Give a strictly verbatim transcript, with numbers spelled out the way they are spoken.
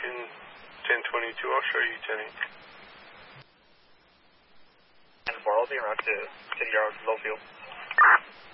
Lincoln ten twenty-two, I'll show you ten eight. And four, I'll be around to City Yard, low field.